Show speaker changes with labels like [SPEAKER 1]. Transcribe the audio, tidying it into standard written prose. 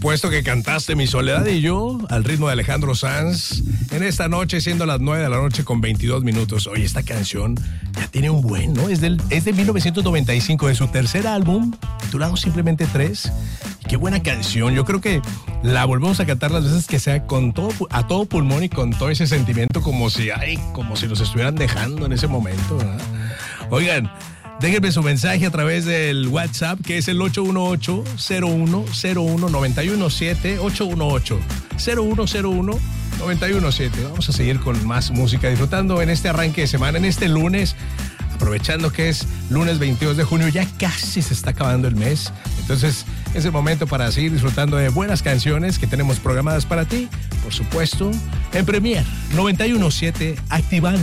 [SPEAKER 1] supuesto que cantaste Mi Soledad y Yo al ritmo de Alejandro Sanz en esta noche, siendo las 9 de la noche con 22 minutos. Oye, esta canción ya tiene un buen, ¿no? Es de 1995, de su tercer álbum, titulado simplemente 3. Y qué buena canción. Yo creo que la volvemos a cantar las veces que sea con todo, a todo pulmón y con todo ese sentimiento como si nos estuvieran dejando en ese momento, ¿verdad? Oigan, déjenme su mensaje a través del WhatsApp, que es el 818-0101-917, 818-0101-917. Vamos a seguir con más música, disfrutando en este arranque de semana, en este lunes, aprovechando que es lunes 22 de junio, ya casi se está acabando el mes. Entonces, es el momento para seguir disfrutando de buenas canciones que tenemos programadas para ti, por supuesto, en Premier 91.7, activando